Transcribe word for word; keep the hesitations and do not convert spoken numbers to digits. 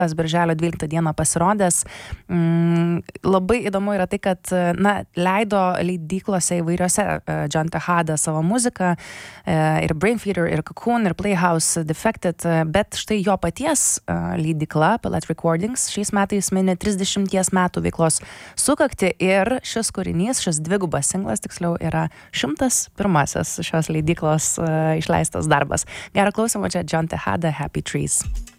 birželio dvyliktą dieną pasirodęs. Mm, labai įdomu yra tai, kad na, leido leidyklose įvairiose uh, John Tejada savo muziką, uh, ir Brainfeeder, ir Cocoon, ir Playhouse, Defected, uh, bet štai jo paties uh, leidykla, Palette Recordings, šiais metais mini trisdešimties metų veiklos sukakti ir šis kūrinys, šis dvigubas singlas, tiksliau, yra šimtas pirmasis šios leidyklos uh, išleistas darbas. Gerą klausimą čia John Tejada, Happy Trees.